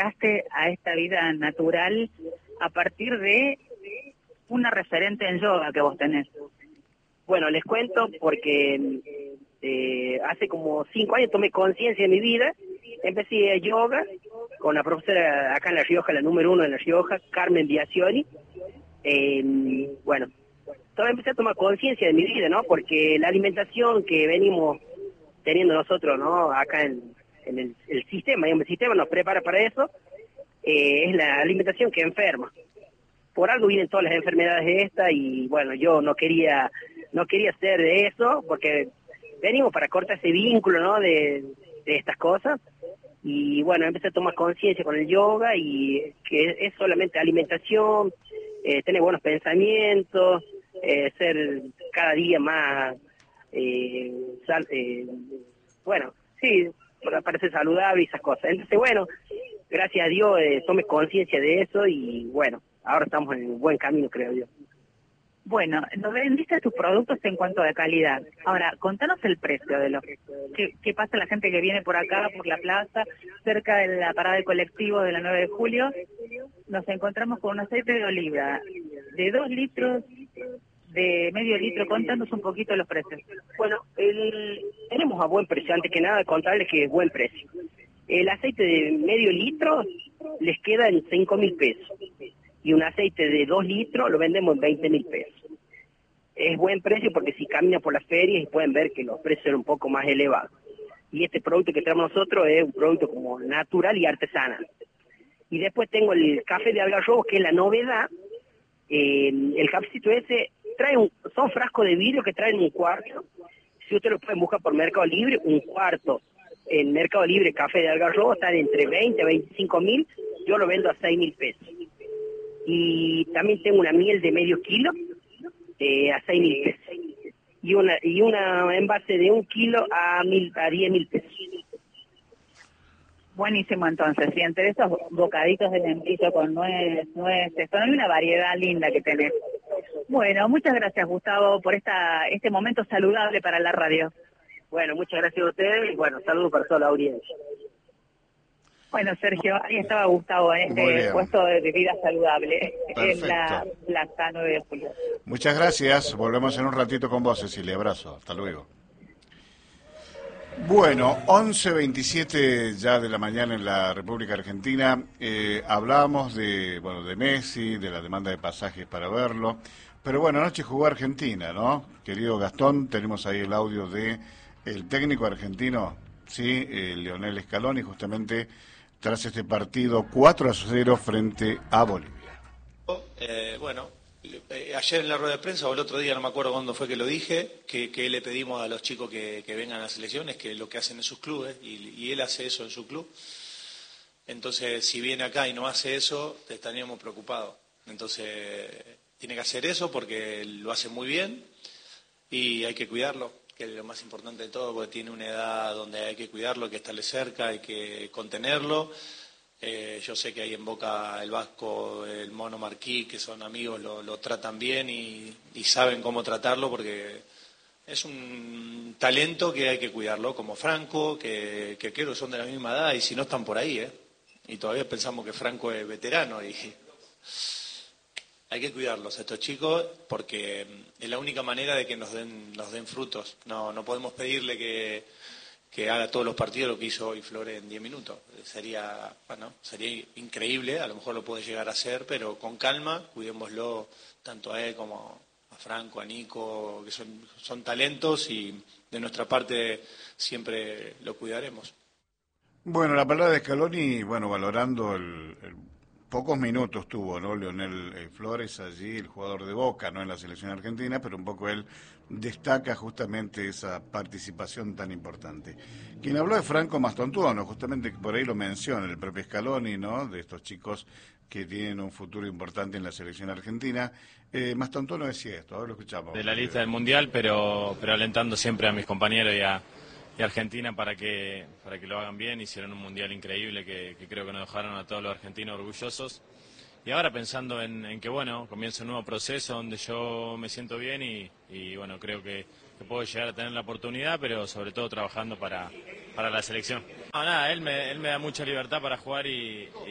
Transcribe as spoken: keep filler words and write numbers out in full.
acercaste a esta vida natural a partir de una referente en yoga que vos tenés? Bueno, les cuento porque eh, hace como cinco años tomé conciencia de mi vida, empecé a yoga con la profesora acá en La Rioja, la número uno en La Rioja, Carmen Biasioni. Eh, bueno, todo empecé a tomar conciencia de mi vida, ¿no? Porque la alimentación que venimos teniendo nosotros, ¿no? Acá en, en el, el sistema, digamos, el sistema nos prepara para eso, eh, es la alimentación que enferma. Por algo vienen todas las enfermedades de esta y bueno, yo no quería no quería ser de eso porque venimos para cortar ese vínculo, ¿no? De, de estas cosas. Y bueno, empecé a tomar conciencia con el yoga y que es solamente alimentación, eh, tener buenos pensamientos, eh, ser cada día más, eh, sal, eh, bueno, sí, para, para ser saludable y esas cosas. Entonces, bueno, gracias a Dios eh, tomé conciencia de eso y bueno, ahora estamos en un buen camino, creo yo. Bueno, nos vendiste tus productos en cuanto a calidad. Ahora, contanos el precio de lo que qué pasa a la gente que viene por acá, por la plaza, cerca de la parada de colectivo de la nueve de julio. Nos encontramos con un aceite de oliva de dos litros, de medio litro. Contanos un poquito los precios. Bueno, el, tenemos a buen precio, antes que nada contarles que es buen precio. El aceite de medio litro les queda en cinco mil pesos. Y un aceite de dos litros lo vendemos en veinte mil pesos. Es buen precio porque si caminan por las ferias y pueden ver que los precios son un poco más elevados. Y este producto que tenemos nosotros es un producto como natural y artesanal. Y después tengo el café de algarrobo, que es la novedad. Eh, el cafecito ese trae un, son frascos de vidrio que traen un cuarto. Si ustedes lo pueden buscar por Mercado Libre, un cuarto. En Mercado Libre, café de algarrobo, están entre veinte a veinticinco mil. Yo lo vendo a seis mil pesos. Y también tengo una miel de medio kilo eh, a seis mil pesos y una y una envase de un kilo a mil a diez mil pesos. Buenísimo, entonces, y entre esos bocaditos de membrillo con nuez, nueces, con una variedad linda que tenés. Bueno, muchas gracias, Gustavo, por esta este momento saludable para la radio. Bueno, muchas gracias a ustedes y bueno, saludos para toda la audiencia. Bueno, Sergio, ahí estaba Gustavo en este puesto de vida saludable. Perfecto. En la Plaza nueve de julio. Muchas gracias. Volvemos en un ratito con vos, Cecilia. Abrazo. Hasta luego. Bueno, once veintisiete ya de la mañana en la República Argentina. Eh, hablábamos de, bueno, de Messi, de la demanda de pasajes para verlo. Pero bueno, anoche jugó Argentina, ¿no? Querido Gastón, tenemos ahí el audio de el técnico argentino, sí, eh, Lionel Scaloni, justamente tras este partido cuatro a cero frente a Bolivia. Eh, bueno, eh, ayer en la rueda de prensa o el otro día, no me acuerdo cuándo fue que lo dije, que, que le pedimos a los chicos que, que vengan a las selecciones, que lo que hacen en sus clubes, y, y él hace eso en su club. Entonces, si viene acá y no hace eso, estaríamos preocupados. Entonces, tiene que hacer eso porque lo hace muy bien y hay que cuidarlo, que es lo más importante de todo, porque tiene una edad donde hay que cuidarlo, hay que estarle cerca, hay que contenerlo. Eh, yo sé que ahí en Boca el Vasco, el Mono Marquí, que son amigos, lo, lo tratan bien y, y saben cómo tratarlo porque es un talento que hay que cuidarlo, como Franco, que, que creo que son de la misma edad y si no están por ahí, ¿eh? Y todavía pensamos que Franco es veterano y hay que cuidarlos a estos chicos porque es la única manera de que nos den, nos den frutos. No, no podemos pedirle que, que haga todos los partidos lo que hizo hoy Flores en diez minutos. Sería, bueno, sería increíble, a lo mejor lo puede llegar a hacer, pero con calma, cuidémoslo tanto a él como a Franco, a Nico, que son, son talentos y de nuestra parte siempre lo cuidaremos. Bueno, la palabra de Scaloni, bueno, valorando el, el pocos minutos tuvo, ¿no? Leonel eh, Flores allí, el jugador de Boca, no en la selección argentina, pero un poco él destaca justamente esa participación tan importante. Quien habló de Franco Mastontuono, justamente por ahí lo menciona el propio Scaloni, ¿no? De estos chicos que tienen un futuro importante en la selección argentina. Eh, Mastontuono decía esto, ahora lo escuchamos. De la lista del Mundial, pero, pero alentando siempre a mis compañeros y a, y a Argentina para que, para que lo hagan bien. Hicieron un Mundial increíble que, que creo que nos dejaron a todos los argentinos orgullosos. Y ahora pensando en, en que, bueno, comienza un nuevo proceso donde yo me siento bien y, y bueno, creo que, que puedo llegar a tener la oportunidad, pero sobre todo trabajando para, para la selección. No, nada, él me, él me da mucha libertad para jugar y,